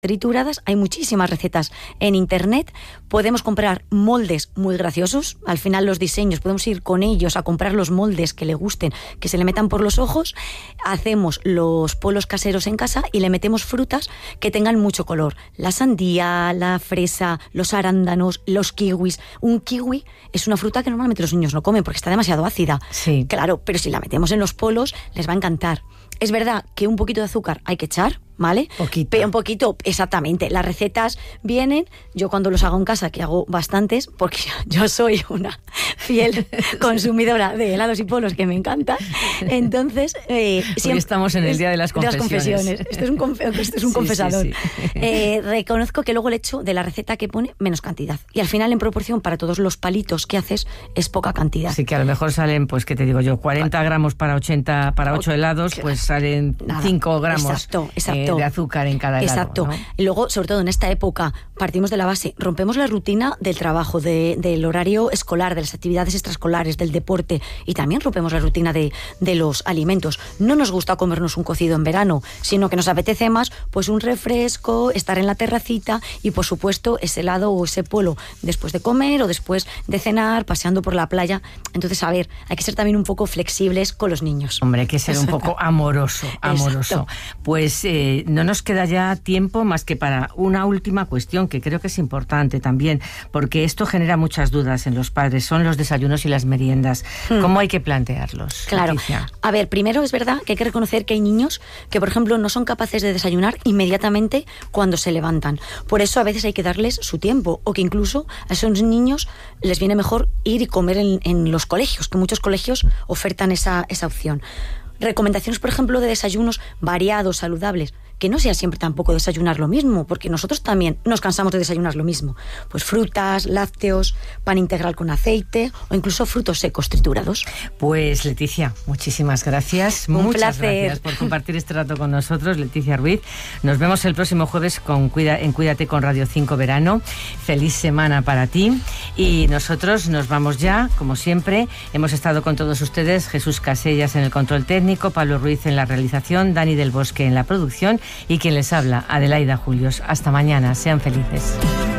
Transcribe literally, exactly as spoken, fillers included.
trituradas. Hay muchísimas recetas en internet. Podemos comprar moldes muy graciosos. Al final los diseños, podemos ir con ellos a comprar los moldes que le gusten, que se le metan por los ojos. Hacemos los polos caseros en casa y le metemos frutas que tengan mucho color. La sandía, la fresa, los arándanos, los kiwis. Un kiwi es una fruta que normalmente los niños no comen porque está demasiado ácida. Sí. Claro, pero si la metemos en los polos les va a encantar. Es verdad que un poquito de azúcar hay que echar, ¿vale? Poquito. Pero un poquito, exactamente. Las recetas vienen, yo cuando los hago en casa, que hago bastantes, porque yo soy una fiel consumidora de helados y polos que me encantan. Entonces, eh, siempre, hoy estamos en el día de las confesiones. De las confesiones. Esto es un, confe esto es un sí, confesador. Sí, sí. Eh, reconozco que luego le echo de la receta que pone menos cantidad. Y al final, en proporción, para todos los palitos que haces, es poca cantidad. Así que a lo mejor salen, pues, ¿qué te digo yo? cuarenta gramos para ochenta, para ocho helados, pues salen Nada. cinco gramos exacto, exacto. Eh, de azúcar en cada helado. Exacto. ¿No? Y luego, sobre todo en esta época, partimos de la base, rompemos la rutina del trabajo, de, del horario escolar, de las actividades extraescolares, del deporte, y también rompemos la rutina de, de los alimentos. No nos gusta comernos un cocido en verano, sino que nos apetece más pues un refresco, estar en la terracita y, por supuesto, ese helado o ese polo después de comer o después de cenar, paseando por la playa. Entonces, a ver, hay que ser también un poco flexibles con los niños. Hombre, hay que ser un poco amoroso, amoroso. Exacto. Pues eh, no nos queda ya tiempo más que para una última cuestión que creo que es importante también, porque esto genera muchas dudas en los padres, son los desayunos y las meriendas. Hmm. ¿Cómo hay que plantearlos? Claro. Leticia? A ver, primero es verdad que hay que reconocer que hay niños que, por ejemplo, no son capaces de desayunar inmediatamente cuando se levantan. Por eso a veces hay que darles su tiempo, o que incluso a esos niños les viene mejor ir y comer en, en los colegios, que muchos colegios ofertan esa, esa opción. Recomendaciones, por ejemplo, de desayunos variados, saludables, que no sea siempre tampoco desayunar lo mismo, porque nosotros también nos cansamos de desayunar lo mismo. Pues frutas, lácteos, pan integral con aceite o incluso frutos secos triturados. Pues Leticia, muchísimas gracias. Un Muchas placer. gracias por compartir este rato con nosotros, Leticia Ruiz. Nos vemos el próximo jueves con Cuida, en Cuídate con Radio cinco Verano. Feliz semana para ti. Y nosotros nos vamos ya, como siempre. Hemos estado con todos ustedes, Jesús Casellas en el control técnico, Pablo Ruiz en la realización, Dani del Bosque en la producción y quien les habla, Adelaida Julios. Hasta mañana, sean felices.